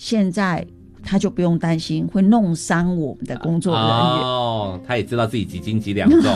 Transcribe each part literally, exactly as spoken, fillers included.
现在他就不用担心会弄伤我们的工作人员。 哦，他也知道自己几斤几两重。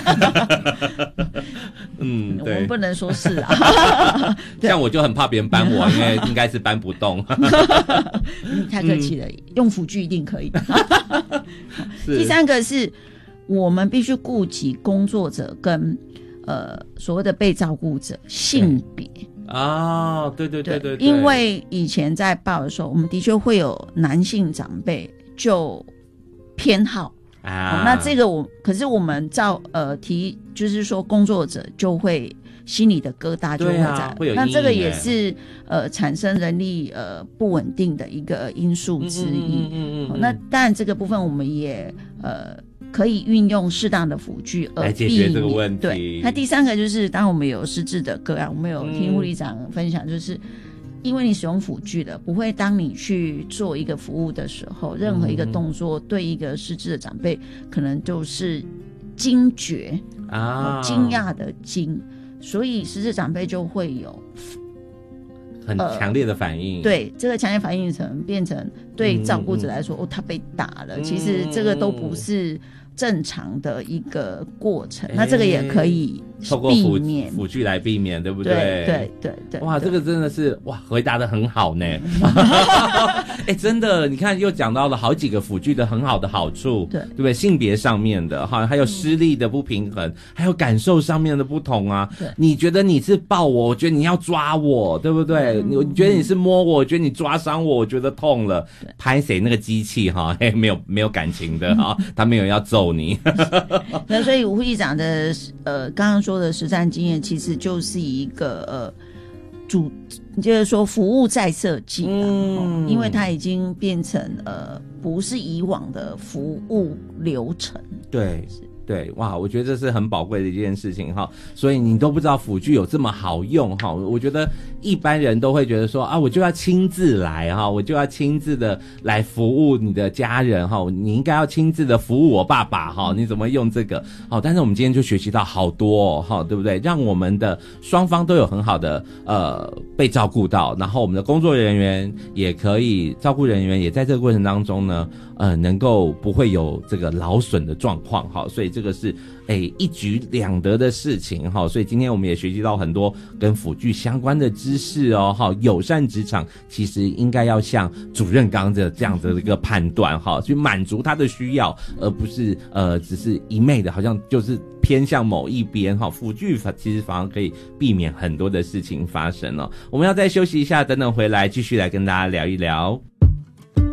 嗯，对， 我们不能说是啊。 像我就很怕别人搬我，因为应该是搬不动。 嗯，太客气了，嗯、用辅具一定可以。第三个是我们必须顾及工作者跟呃所谓的被照顾者性别。 啊，对对对 对, 对， 因为以前在报的时候，我们的确会有男性长辈就偏好啊、哦，那这个我可是我们照呃提，就是说工作者就会心里的疙瘩就会在， 啊、会有那这个也是呃产生人力呃不稳定的一个因素之一。嗯嗯嗯嗯嗯哦、那当然这个部分我们也呃。可以运用适当的辅具而来解决这个问题。 对，那第三个就是当我们有失智的个案，我们有听护理长分享，就是因为你使用辅具的，不会当你去做一个服务的时候，任何一个动作对一个失智的长辈可能就是惊觉啊，惊讶的惊，所以失智长辈就会有很强烈的反应、呃、 对，这个强烈反应成变成对照顾者来说、嗯、哦，他被打了、嗯、其实这个都不是正常的一个过程、欸、那这个也可以透过辅辅具来避免，对不对？ 对对对对。 哇，这个真的是哇，回答得很好呢。哎、欸，真的，你看又讲到了好几个辅具的很好的好处，对对不对？性别上面的哈，还有施力的不平衡、嗯，还有感受上面的不同啊。对，你觉得你是抱我，我觉得你要抓我，对不对？嗯、你觉得你是摸我，我觉得你抓伤我，我觉得痛了。拍谁那个机器哈，嘿，没有没有感情的哈，他没有要揍你。 那所以吴副议长的呃刚刚说的实战经验，其实就是一个呃主，就是说服务再设计、啊，嗯，因为它已经变成呃不是以往的服务流程， 对。对，哇，我觉得这是很宝贵的一件事情哈，所以你都不知道辅具有这么好用哈。我觉得一般人都会觉得说啊，我就要亲自来哈，我就要亲自的来服务你的家人哈，你应该要亲自的服务我爸爸哈，你怎么用这个？好，但是我们今天就学习到好多哈、哦，对不对？让我们的双方都有很好的呃被照顾到，然后我们的工作人员也可以，照顾人员也在这个过程当中呢，呃，能够不会有这个劳损的状况哈，所以这个是诶一举两得的事情哈，所以今天我们也学习到很多跟辅具相关的知识哦哈。友善职场其实应该要像主任刚刚的这样的一个判断哈，去满足他的需要，而不是呃只是一昧的，好像就是偏向某一边哈。辅具其实反而可以避免很多的事情发生哦。我们要再休息一下，等等回来继续来跟大家聊一聊。